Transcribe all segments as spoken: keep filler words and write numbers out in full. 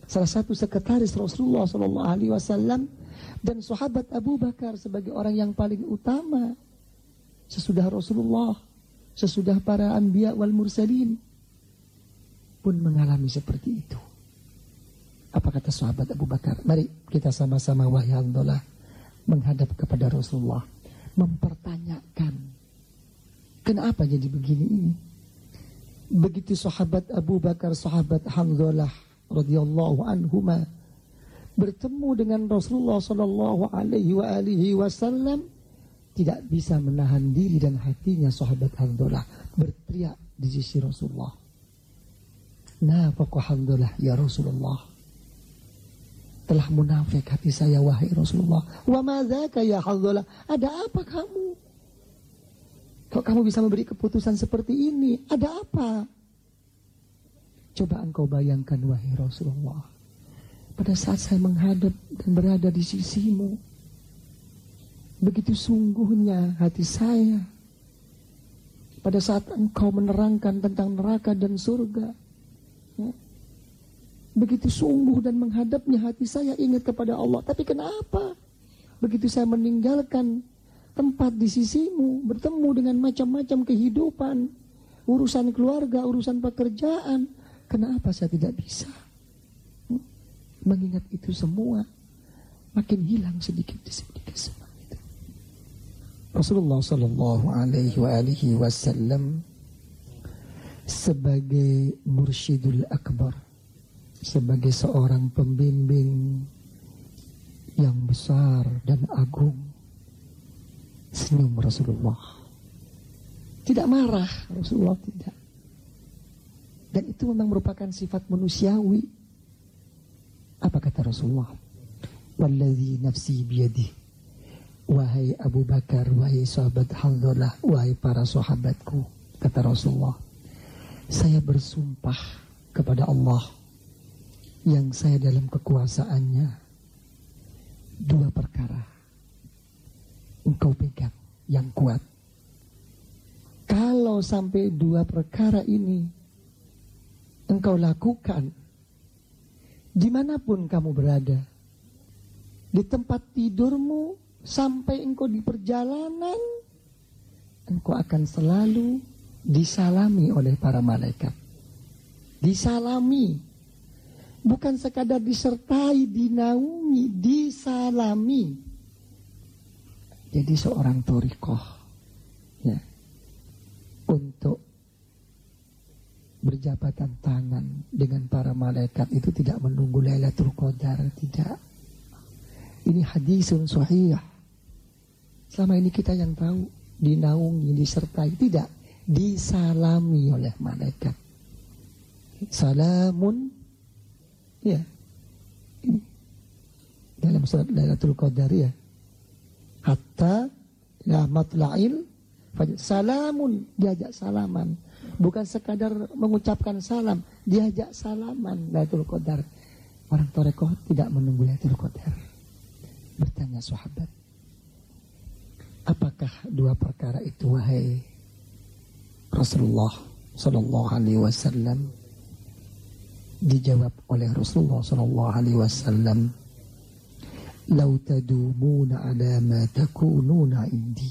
salah satu sekretaris Rasulullah Shallallahu Alaihi Wasallam, dan sahabat Abu Bakar sebagai orang yang paling utama sesudah Rasulullah, sesudah para anbiya wal mursalin, pun mengalami seperti itu. Apa kata sahabat Abu Bakar? Mari kita sama-sama wahai Hanzalah menghadap kepada Rasulullah, mempertanyakan kenapa jadi begini ini. Begitu sahabat Abu Bakar, sahabat Hanzalah radhiyallahu anhuma bertemu dengan Rasulullah sallallahu alaihi wa alihi wasallam, tidak bisa menahan diri dan hatinya sahabat Hanzalah berteriak di sisi Rasulullah, "Nafaqa Hanzalah ya Rasulullah, telah munafik hati saya wahai Rasulullah." "Wa ma dzaka ya Hanzalah, ada apa kamu? Kok kamu bisa memberi keputusan seperti ini? Ada apa?" Coba engkau bayangkan wahai Rasulullah, pada saat saya menghadap dan berada di sisimu, begitu sungguhnya hati saya pada saat engkau menerangkan tentang neraka dan surga, ya, begitu sungguh dan menghadapnya hati saya ingat kepada Allah. Tapi kenapa begitu saya meninggalkan tempat di sisimu, bertemu dengan macam-macam kehidupan, urusan keluarga, urusan pekerjaan, kenapa saya tidak bisa hmm? mengingat itu semua? Makin hilang sedikit demi sedikit semua itu. Rasulullah Sallallahu Alaihi Wasallam sebagai mursyidul akbar, sebagai seorang pembimbing yang besar dan agung, senyum Rasulullah. Tidak marah Rasulullah, tidak. Dan itu memang merupakan sifat manusiawi. Apa kata Rasulullah? "Walladzi nafsi biyadih." Wahai Abu Bakar, wahai sahabat Hanzalah, wahai para sahabatku, kata Rasulullah, saya bersumpah kepada Allah yang saya dalam kekuasaannya, dua perkara engkau pegang yang kuat. Kalau sampai dua perkara ini engkau lakukan, dimanapun kamu berada, di tempat tidurmu, sampai engkau di perjalanan, engkau akan selalu disalami oleh para malaikat. Disalami, bukan sekadar disertai, dinaungi, disalami. Jadi seorang thariqah, ya, untuk berjabatan tangan dengan para malaikat itu tidak menunggu Lailatul Qadar, tidak. Ini hadisun sahih. Selama ini kita yang tahu dinaungi, disertai, tidak, disalami oleh malaikat. Salamun, ya, ini dalam surat Lailatul Qadar, ya, hatta la matla'il fajr. Salamun, diajak salaman, bukan sekadar mengucapkan salam, diajak salaman. Lailatul Qadar. Orang thariqah tidak menunggu Lailatul Qadar. Bertanya sahabat, apakah dua perkara itu wahai Rasulullah Sallallahu Alaihi Wasallam? Dijawab oleh Rasulullah Sallallahu Alaihi Wasallam, "Lau tadumuna ala ma takununa indi."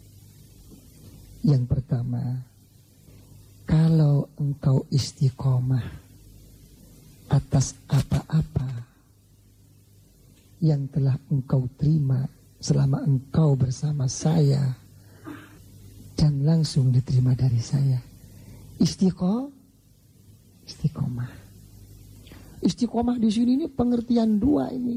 Yang pertama, kalau engkau istiqomah atas apa-apa yang telah engkau terima selama engkau bersama saya, dan langsung diterima dari saya. Istiqomah, istiqomah. Istiqomah di sini ini pengertian dua ini.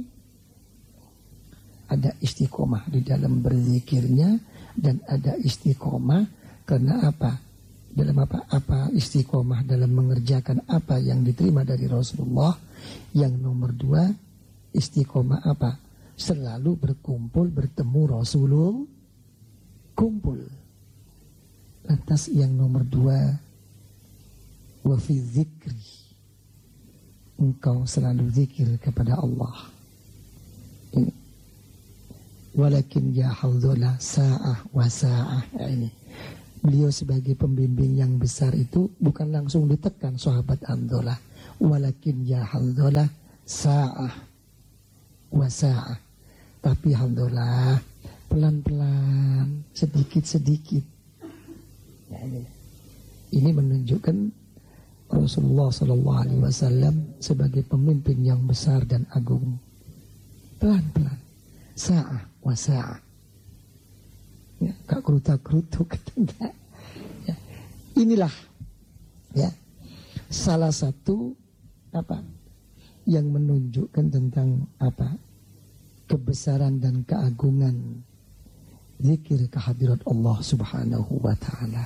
Ada istiqomah di dalam berzikirnya, dan ada istiqomah karena apa? Dalam apa? Apa istiqomah dalam mengerjakan apa yang diterima dari Rasulullah. Yang nomor dua, istiqomah apa? Selalu berkumpul, bertemu Rasulullah, kumpul. Lantas yang nomor dua, wa fi dzikri, engkau selalu zikir kepada Allah. Ini. Walakin ya Hanzalah sa'ah wa sa'ah. Ya, ini. Beliau sebagai pembimbing yang besar itu bukan langsung ditekan sahabat Hanzalah. Walakin ya Hanzalah sa'ah wa sa'ah. Tapi alhamdulillah pelan-pelan, sedikit-sedikit. Ya, ini. ini menunjukkan Rasulullah Sallallahu Alaihi Wasallam sebagai pemimpin yang besar dan agung. Pelan-pelan, sa'ah wa sa'ah. Ya, gak kerutak-kerutuk. Ya. Inilah ya salah satu apa yang menunjukkan tentang apa kebesaran dan keagungan zikir kehadirat Allah Subhanahu wa taala.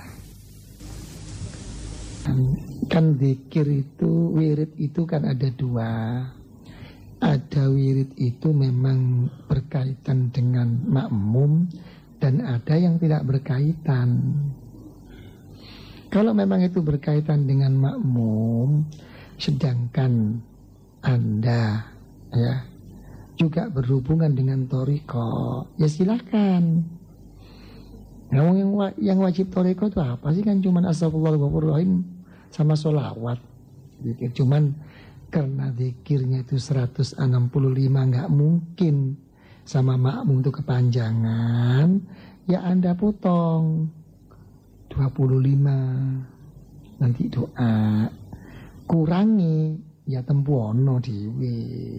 Kan zikir itu, wirid itu kan ada dua. Ada wirid itu memang berkaitan dengan makmum dan ada yang tidak berkaitan. Kalau memang itu berkaitan dengan makmum, sedangkan Anda ya juga berhubungan dengan thariqah, ya silakan. Nah, yang, yang wajib thariqah itu apa sih? Kan cuman astagfirullahaladzim sama sholawat. Zikir cuman karena zikirnya itu seratus enam puluh lima nggak mungkin sama makmum itu kepanjangan, ya Anda potong dua puluh lima nanti doa, kurangi ya tempuono dhewe.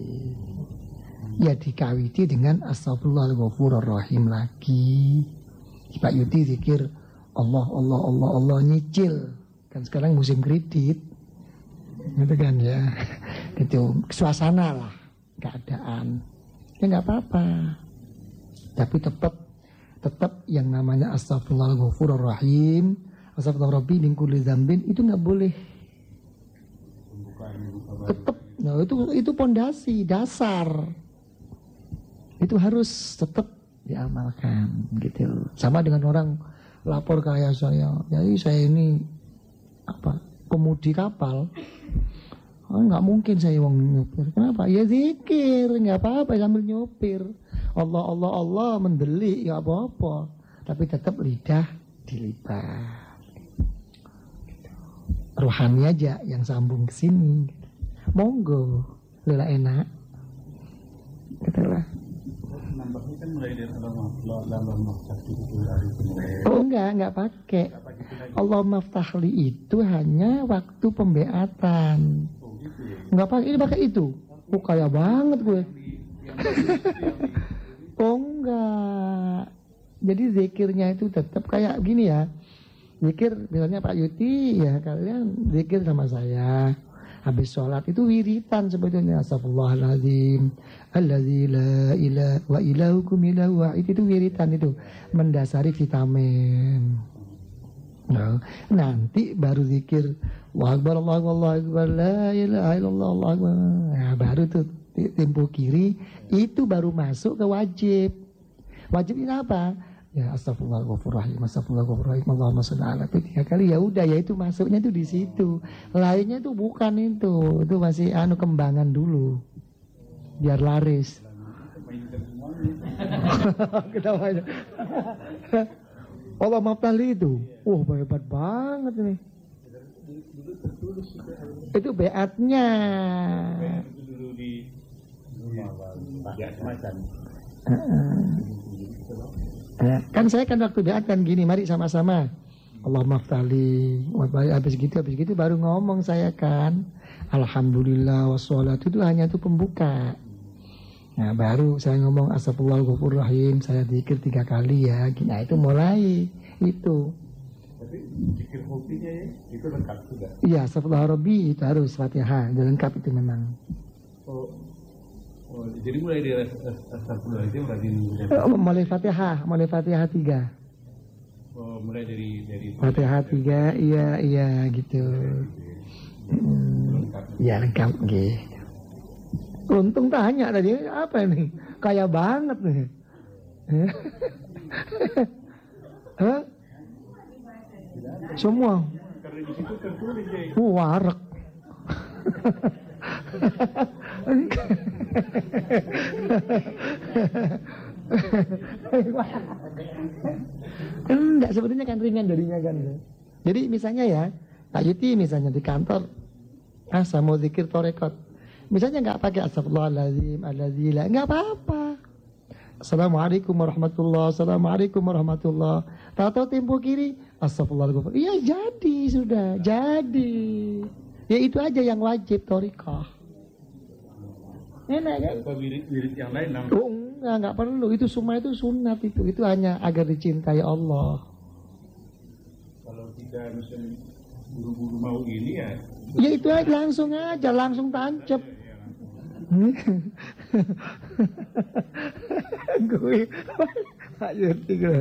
Ya dikawiti dengan astagfirullahaladzim lagi. Pak Yuti zikir Allah, Allah, Allah, Allah, nyicil. Kan sekarang musim kredit. Gitu kan ya. Gitu, suasana lah, keadaan. Ya nggak apa-apa. Tapi tetap tetap yang namanya astagfirullahaladzim, astagfirullahaladzim min kulli dzambin itu nggak boleh. Tetap, nah itu itu pondasi dasar. Itu harus tetap diamalkan gitu. Sama dengan orang lapor kayak saya, jadi saya ini apa kemudi kapal, oh, nggak mungkin saya wong nyopir. Kenapa? Ya zikir, nggak apa-apa sambil nyopir. Allah Allah Allah mendelik nggak apa-apa, tapi tetap lidah dilipat. Rohani aja yang sambung ke sini. Monggo, lela enak. Katalah. Nambahnya kan mulai dari Allah maftahli itu hari mulai. Oh enggak, enggak pakai. Allah maftahli itu hanya waktu pembeatan. Oh gitu ya. Enggak pakai, ini pakai itu. Oh kaya banget gue. Oh enggak. Jadi zikirnya itu tetap kayak gini ya. Zikir misalnya Pak Yuti ya kalian zikir sama saya. Habis sholat itu wiritan sebetulnya. Astagfirullahaladzim alladzi la ilaha wa ilahukum ilahu wahid. Itu wiritan itu. Mendasari vitamin. Nah, nanti baru zikir Allahu Akbar, Allahu Akbar, Allahu Akbar, la ilaha illallah, Allahu Akbar. Nah, baru tuh tempo kiri. Itu baru masuk ke wajib. Wajib ini apa? Ya astagfirullahaladzim, astagfirullahaladzim, Allahumma sholli ala itu tiga kali ya udah ya itu masuknya itu di situ. Lainnya itu bukan itu, itu masih anu kembangan dulu, biar laris. Kenapa? Allah maftahli itu, wah oh, hebat banget nih. Itu beatnya. Dulu di macam. Nah, kan saya kan waktu beat kan gini, mari sama-sama Allah maftahli, habis gitu habis gitu baru ngomong saya kan alhamdulillah wassalatu itu hanya itu pembuka. Nah baru saya ngomong astagfirullahaladzim, saya zikir tiga kali ya, nah itu mulai itu. Tapi zikir hobinya ya itu lengkap sudah. Iya astagfirullahaladzim itu harus Fatihah, lengkap itu memang. Oh. Oh, jadi mulai dari astagfirullahaladzim rajin oh, mulai Fatihah, mulai Fatihah tiga. Oh, mulai dari dari Fatihah tiga, iya iya gitu. Hmm, ya lengkap gitu. Untung tanya tadi apa ini? Kaya banget nih. Hah? Semua. Karena di situ tertulis ya. Uh, warak. Enggak, sebetulnya kan ringan darinya kan. Jadi misalnya ya, Pak Yuti misalnya di kantor, ah saya mau zikir torekot. Misalnya nggak pakai astagfirullahaladzim, aladzila, nggak apa-apa. Assalamualaikum warahmatullahi, assalamualaikum warahmatullahi. Tahu-tahu tempo kiri, astagfirullahaladzim. Iya jadi sudah, jadi. Ya itu aja yang wajib thariqah. Enak kan? Atau wirid-wirid yang lain namanya. Oh enggak, enggak perlu. Itu semua itu sunat itu. Itu hanya agar dicintai Allah. Kalau kita misalnya buru-buru mau ini ya. Ya itu aja, langsung aja, langsung tancap. Gue Pak Yuti gue.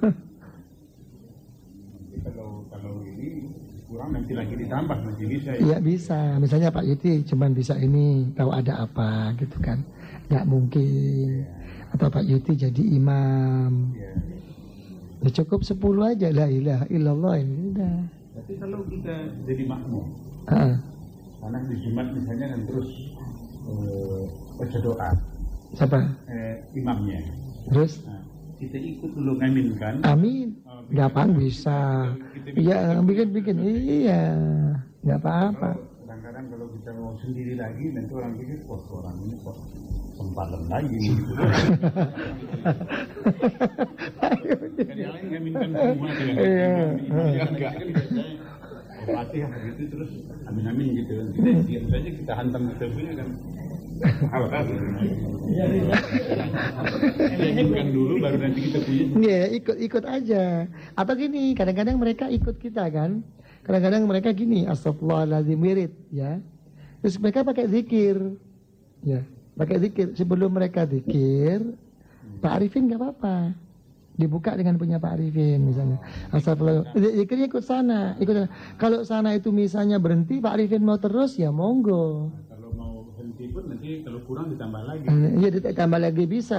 Kalau kalau ini kurang nanti lagi ditambah nanti bisa ya. Iya bisa. Misalnya Pak Yuti cuman bisa ini, tahu ada apa gitu kan. Nggak mungkin. Atau Pak Yuti jadi imam. Ya. Ya cukup sepuluh aja, la ilaha illallah ini udah. Tapi kalau kita jadi makmum, Heeh. karena di Jumat misalnya kan terus eh, baca doa Siapa? eh, imamnya. Terus? Nah, kita ikut dulu ngaminkan. Amin. Gampang bisa. Iya, bikin-bikin. Iya. Nggak apa-apa. Kadang-kadang kalau kita mau sendiri lagi, nanti orang pikir, wah orang ini kok sempalan lagi. Gitu. Kan yang lain ngaminkan semua. Iya. Enggak. Fatihah gitu terus amin-amin gitu. Kita diam saja, kita hantam kita punya kan. Apa Ngaminkan dulu baru nanti kita punya. Iya, ikut-ikut aja. Atau gini, kadang-kadang mereka ikut kita kan. Kadang-kadang mereka gini, astagfirullahaladzim wirid ya. Terus mereka pakai zikir. Ya, pakai zikir. Sebelum mereka zikir, Pak Arifin nggak apa-apa. Dibuka dengan punya Pak Arifin misalnya. Astagfirullah. Zikirnya ikut sana, ikut sana. Kalau sana itu misalnya berhenti, Pak Arifin mau terus ya monggo. Kalau mau henti pun nanti kalau kurang ditambah lagi. Iya, ditambah lagi bisa.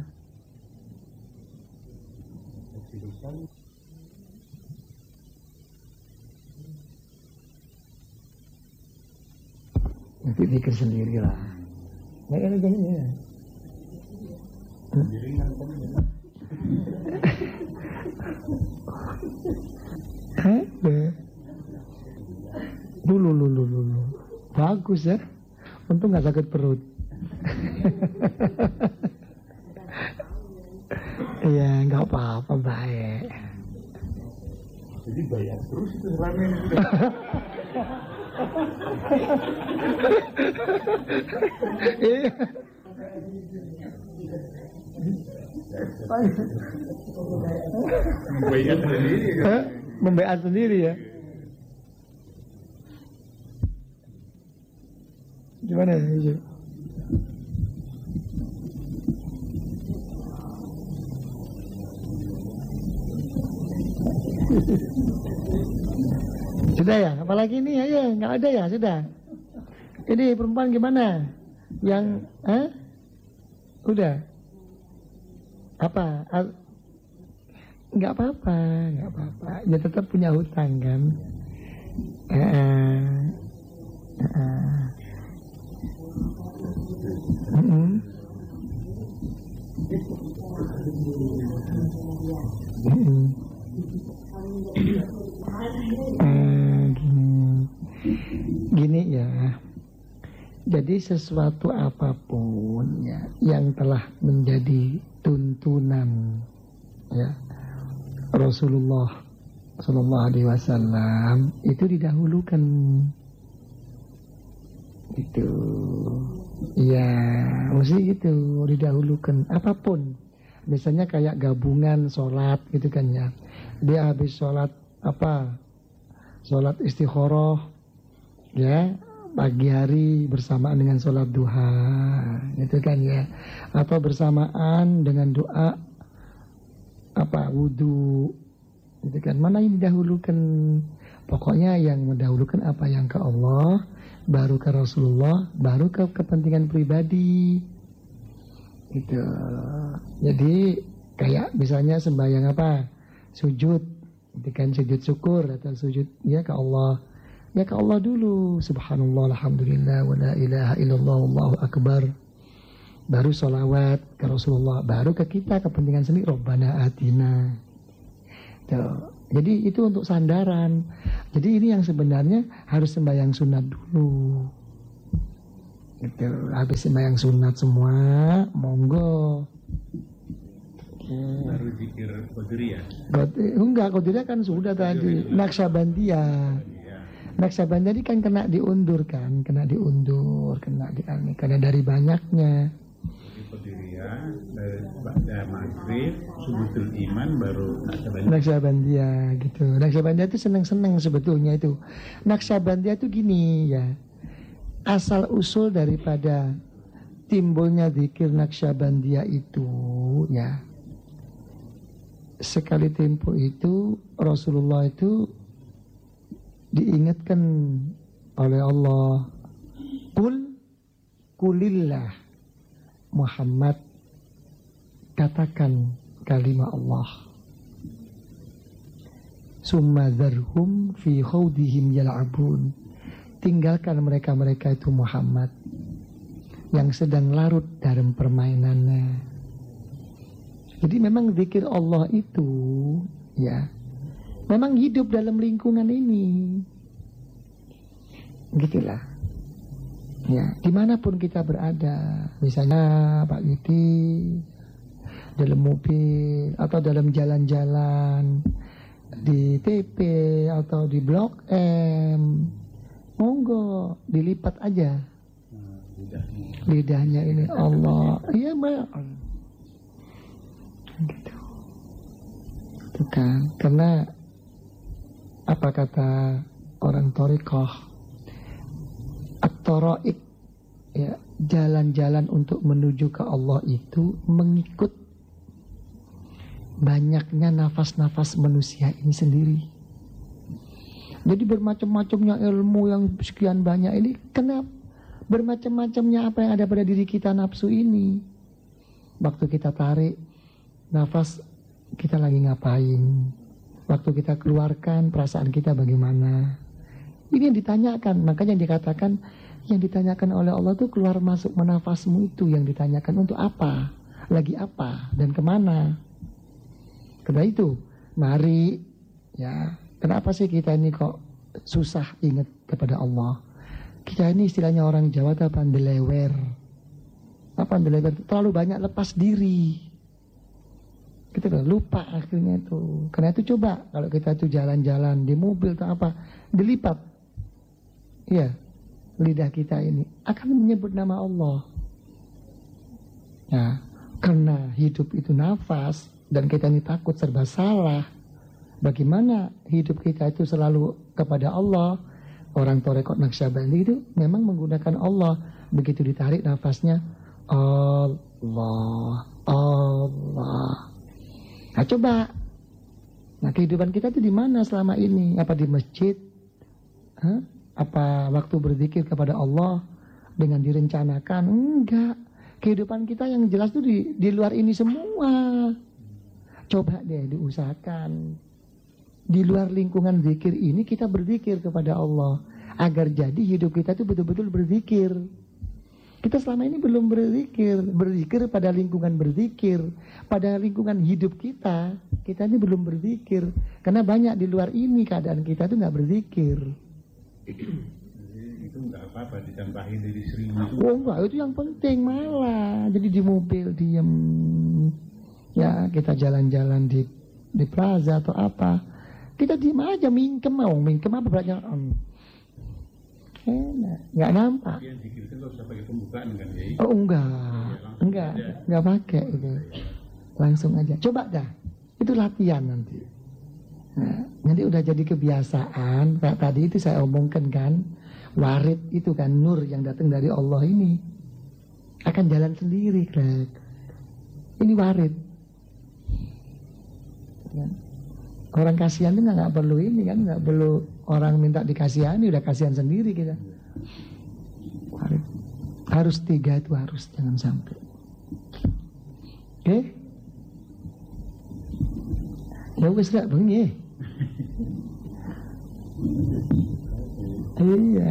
Nanti pikir sendiri lah. Nggak ada jangan ya. Sendiri kan kan. Hah? Dulu, dulu, dulu. Bagus ya. Untung nggak sakit perut. Iya, nggak apa-apa, baik. Jadi bayar terus itu ramen. Iya. Membayar sendiri kan? Membayar sendiri ya. Gimana ya? Sudah ya? Apalagi ini ayo, nggak ada ya? Sudah. Ini perempuan gimana? Yang, eh? Udah. Apa? Al- nggak apa-apa, nggak apa-apa. Ya tetap punya hutang kan. Eh, eh, eh. Mm-mm. Mm-mm. Eh, gini, gini ya. Jadi sesuatu apapun ya yang telah menjadi tuntunan ya Rasulullah Sallallahu Alaihi Wasallam itu didahulukan gitu. Ya, mesti gitu didahulukan apapun. Misalnya kayak gabungan sholat gitu kan ya. Dia habis sholat apa? Sholat istikharah ya pagi hari bersamaan dengan sholat duha gitu kan ya. Atau bersamaan dengan doa apa wudhu gitu kan. Mana yang didahulukan? Pokoknya yang mendahulukan apa yang ke Allah, baru ke Rasulullah, baru ke kepentingan pribadi gitu. Jadi kayak misalnya sembahyang apa, sujud gitu kan, sujud syukur atau sujud ya ke Allah, ya ke Allah dulu, subhanallah, alhamdulillah, wa la ilaha illallah, wallahu akbar, baru sholawat ke Rasulullah, baru ke kita kepentingan sendiri, Rabbana atina tuh. Jadi itu untuk sandaran. Jadi ini yang sebenarnya harus sembahyang sunat dulu. Gitu. Habis sembahyang sunat semua, monggo. Baru zikir Qadiriyah. Enggak, Qadiriyah kan sudah tadi. Naksabandiyah. Naksabandiyah ini kan kena diundur kan, kena diundur, kena di karena dari banyaknya. Qadiriyah, baca maghrib, subutul iman, baru Naksabandiyah. Naksabandiyah gitu. Naksabandiyah itu seneng-seneng sebetulnya itu. Naksabandiyah itu gini ya. Asal usul daripada timbulnya zikir Naksabandiyah itu ya. Sekali tempo itu Rasulullah itu diingatkan oleh Allah, Qul Qulillah Muhammad, katakan kalimat Allah, summa dzarhum fi khawdihim yal'abun, tinggalkan mereka-mereka itu Muhammad yang sedang larut dalam permainannya. Jadi memang zikir Allah itu ya memang hidup dalam lingkungan ini. Gitulah. Ya, dimanapun kita berada, misalnya Pak Yuti dalam mobil atau dalam jalan-jalan di T P atau di Blok M, monggo dilipat aja lidahnya ini Allah. Iya Mbak. Gitu. Itu kan karena apa kata orang Thariqah, at-thara'iq ya, jalan-jalan untuk menuju ke Allah itu mengikut banyaknya nafas-nafas manusia ini sendiri. Jadi bermacam-macamnya ilmu yang sekian banyak ini, kenapa bermacam-macamnya apa yang ada pada diri kita nafsu ini. Waktu kita tarik nafas, kita lagi ngapain? Waktu kita keluarkan, perasaan kita bagaimana? Ini yang ditanyakan. Makanya dikatakan, yang ditanyakan oleh Allah itu keluar masuk menafasmu itu yang ditanyakan untuk apa? Lagi apa? Dan kemana? Karena itu, mari ya. Kenapa sih kita ini kok susah ingat kepada Allah? Kita ini istilahnya orang Jawa itu apa? Ndelewer. Apa ndelewer? Terlalu banyak lepas diri. Kita kan lupa akhirnya itu. Karena itu coba kalau kita itu jalan-jalan di mobil atau apa, dilipat. Iya, lidah kita ini akan menyebut nama Allah. Ya, karena hidup itu nafas dan kita ini takut serba salah. Bagaimana hidup kita itu selalu kepada Allah? Orang Thariqah Naqsyabandi itu memang menggunakan Allah. Begitu ditarik nafasnya, Allah, Allah. Nah coba, nah kehidupan kita itu di mana selama ini? Apa di masjid? Hah? Apa waktu berzikir kepada Allah dengan direncanakan? Enggak. Kehidupan kita yang jelas itu di, di luar ini semua. Coba deh diusahakan. Di luar lingkungan zikir ini kita berzikir kepada Allah. Agar jadi hidup kita itu betul-betul berzikir. Kita selama ini belum berzikir. Berzikir pada lingkungan berzikir. Pada lingkungan hidup kita, kita ini belum berzikir. Karena banyak di luar ini keadaan kita itu gak berzikir. Itu gak apa-apa ditambahin dari seribu. Oh enggak, itu yang penting malah. Jadi di mobil diem. Ya kita jalan-jalan di, di plaza atau apa. Kita diem aja, mingkem, oh, mingkem apa beratnya? Um, enak, nggak nampak. Yang dikirkan nggak usah pakai pembukaan kan ya? Oh enggak, ya, enggak, aja. Enggak pakai itu, langsung aja. Coba dah, itu latihan nanti. Nah, nanti udah jadi kebiasaan. Kayak tadi itu saya omongkan kan, warid itu kan nur yang datang dari Allah ini akan jalan sendiri, Greg. Ini warid. Ya. Orang kasihan itu nggak perlu ini kan, nggak perlu orang minta dikasihani, udah kasihan sendiri kita. Harus tiga itu harus, jangan sampai. Oke? Okay? Ya wes gak bengi. Iya.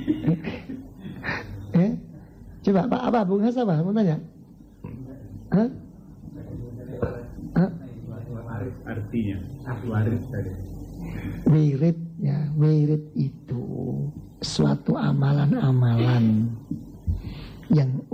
Eh, coba Pak apa Bung Has apa mau tanya? Hah? Hah? Artinya, warid tadi. Wirid ya, wirid itu suatu amalan-amalan yang